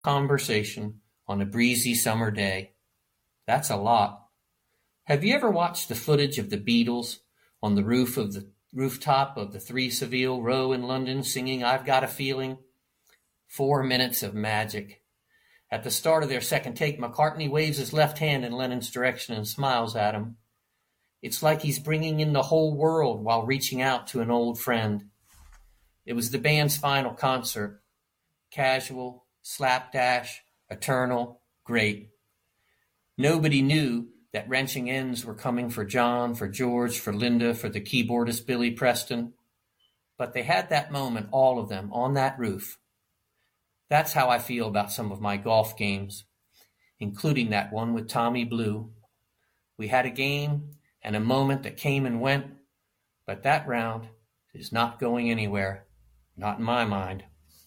conversation on a breezy summer day. That's a lot. Have you ever watched the footage of the Beatles on the rooftop of the Three Savile Row in London singing I've Got a Feeling? 4 minutes of magic. At the start of their second take, McCartney waves his left hand in Lennon's direction and smiles at him. It's like he's bringing in the whole world while reaching out to an old friend. It was the band's final concert. Casual, slapdash, eternal, great. Nobody knew that wrenching ends were coming for John, for George, for Linda, for the keyboardist Billy Preston. But they had that moment, all of them, on that roof. That's how I feel about some of my golf games, including that one with Tommy Blue. We had a game and a moment that came and went, but that round is not going anywhere, not in my mind.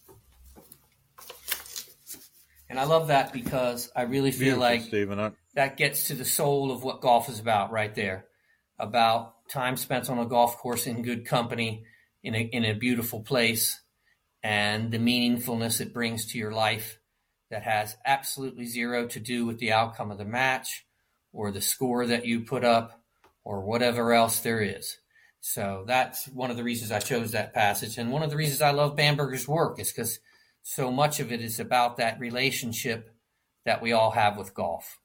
And I love that because I really feel like Stephen, that gets to the soul of what golf is about right there, about time spent on a golf course in good company, in a beautiful place, and the meaningfulness it brings to your life that has absolutely zero to do with the outcome of the match or the score that you put up or whatever else there is. So that's one of the reasons I chose that passage. And one of the reasons I love Bamberger's work is because so much of it is about that relationship that we all have with golf.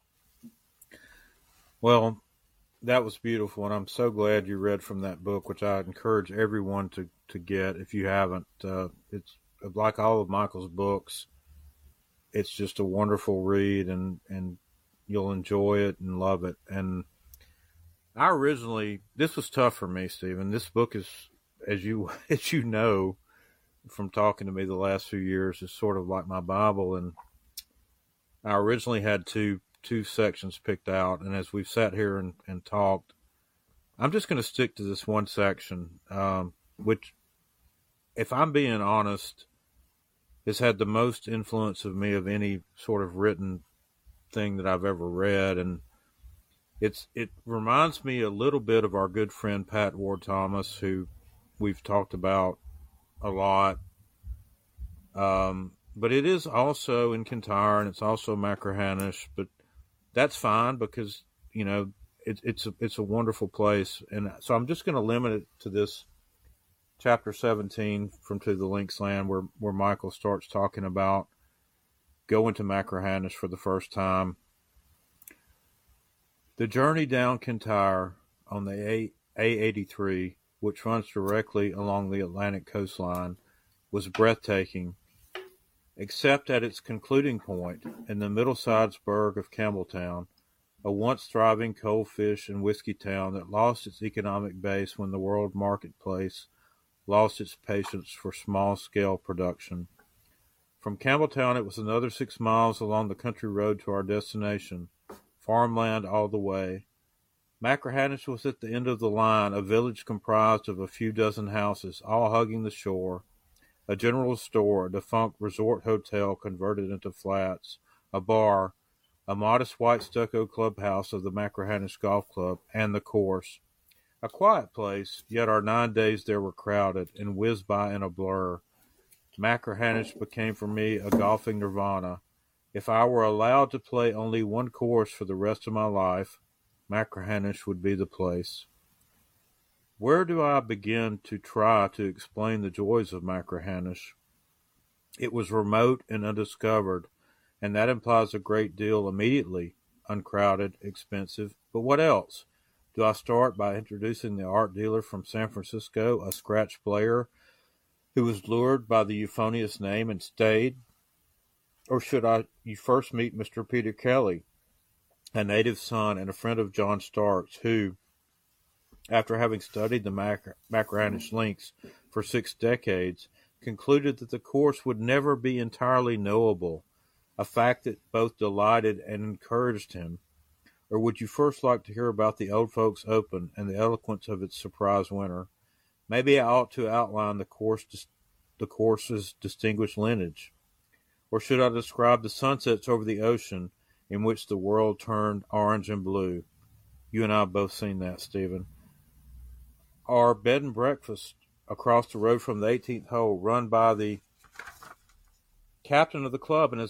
Well, that was beautiful, and I'm so glad you read from that book, which I encourage everyone to get if you haven't. It's like all of Michael's books. It's just a wonderful read, and you'll enjoy it and love it. And this was tough for me, Stephen. This book is, as you know, from talking to me the last few years, is sort of like my Bible. And I originally had two sections picked out, and as we've sat here and talked, I'm just going to stick to this one section, which, if I'm being honest, has had the most influence of me of any sort of written thing that I've ever read. And it reminds me a little bit of our good friend Pat Ward-Thomas, who we've talked about a lot. But it is also in Kintyre, and it's also Machrihanish, but that's fine because, you know, it's a wonderful place. And so I'm just going to limit it to this chapter 17 from To the Lynx Land, where Michael starts talking about going to Machrihanish for the first time. The journey down Kintyre on the A83, which runs directly along the Atlantic coastline, was breathtaking, except at its concluding point in the middle-sized burg of Campbelltown, a once thriving coal fish and whiskey town that lost its economic base when the world marketplace lost its patience for small-scale production. From Campbelltown, it was another 6 miles along the country road to our destination, farmland all the way. Machrihanish was at the end of the line, a village comprised of a few dozen houses, all hugging the shore, a general store, a defunct resort hotel converted into flats, a bar, a modest white stucco clubhouse of the Machrihanish Golf Club, and the course. A quiet place, yet our 9 days there were crowded and whizzed by in a blur. Machrihanish became for me a golfing nirvana. If I were allowed to play only one course for the rest of my life, Machrihanish would be the place. Where do I begin to try to explain the joys of Machrihanish? It was remote and undiscovered, and that implies a great deal immediately. Uncrowded, expensive, but what else? Do I start by introducing the art dealer from San Francisco, a scratch player who was lured by the euphonious name and stayed? Or should you first meet Mr. Peter Kelly, a native son and a friend of John Stark's, who, after having studied the Machrihanish links for 6 decades, concluded that the course would never be entirely knowable, a fact that both delighted and encouraged him? Or would you first like to hear about the Old Folks' Open and the eloquence of its surprise winner? Maybe I ought to outline the course's distinguished lineage. Or should I describe the sunsets over the ocean in which the world turned orange and blue? You and I have both seen that, Stephen. Our bed and breakfast across the road from the 18th hole, run by the captain of the club and